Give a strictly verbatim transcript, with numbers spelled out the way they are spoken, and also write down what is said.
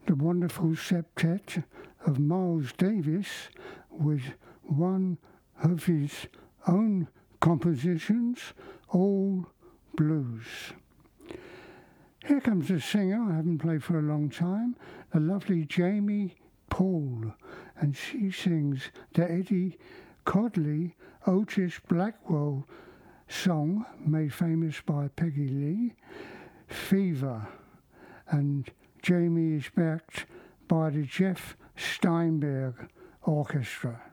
the wonderful septet of Miles Davis with one of his own compositions, All Blues. Here comes a singer I haven't played for a long time, the lovely Jamie Paul, and she sings the Eddie Codley Otis Blackwell song made famous by Peggy Lee, Fever, and Jamie is backed by the Jeff Steinberg Orchestra.